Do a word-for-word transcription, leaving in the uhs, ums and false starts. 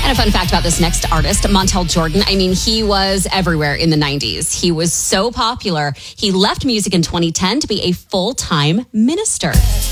And a fun fact about this next artist, Montel Jordan. I mean, he was everywhere in the nineties. He was so popular. He left music in twenty ten to be a full-time minister.